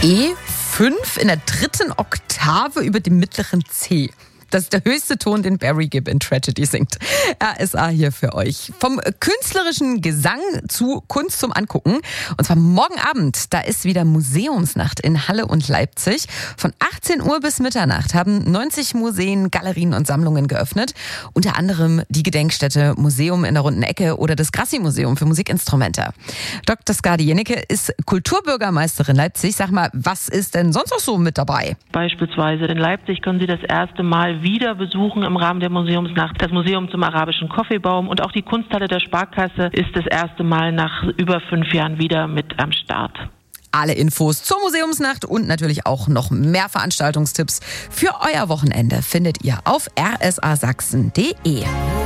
E5 in der 3. Oktave über dem mittleren C. Das ist der höchste Ton, den Barry Gibb in Tragedy singt. RSA hier für euch. Vom künstlerischen Gesang zu Kunst zum Angucken. Und zwar morgen Abend. Da ist wieder Museumsnacht in Halle und Leipzig. Von 18 Uhr bis Mitternacht haben 90 Museen, Galerien und Sammlungen geöffnet. Unter anderem die Gedenkstätte Museum in der Runden Ecke oder das Grassi-Museum für Musikinstrumente. Dr. Skadi Jennecke ist Kulturbürgermeisterin Leipzig. Sag mal, was ist denn sonst noch so mit dabei? Beispielsweise in Leipzig können Sie das erste Mal wieder besuchen im Rahmen der Museumsnacht das Museum zum arabischen Kaffeebaum und auch die Kunsthalle der Sparkasse ist das erste Mal nach über 5 Jahren wieder mit am Start. Alle Infos zur Museumsnacht und natürlich auch noch mehr Veranstaltungstipps für euer Wochenende findet ihr auf rsasachsen.de.